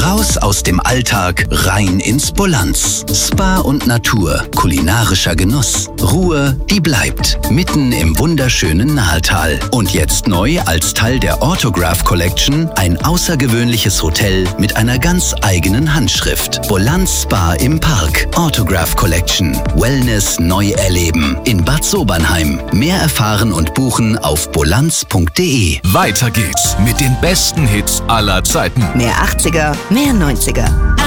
Raus aus dem Alltag, rein ins Bolanz. Spa und Natur, kulinarischer Genuss, Ruhe, die bleibt. Mitten im wunderschönen Nahetal. Und jetzt neu als Teil der Autograph Collection ein außergewöhnliches Hotel mit einer ganz eigenen Handschrift. Bolanz Spa im Park. Autograph Collection. Wellness neu erleben. In Bad Sobernheim. Mehr erfahren und buchen auf bolanz.de. Weiter geht's mit den besten Hits aller Zeiten. Mehr 80er, mehr 90er.